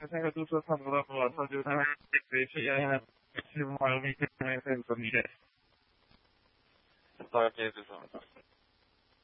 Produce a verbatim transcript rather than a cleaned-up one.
现在注册差不多了，他就他可以去按按去马路边那边等你的。大概就是这样。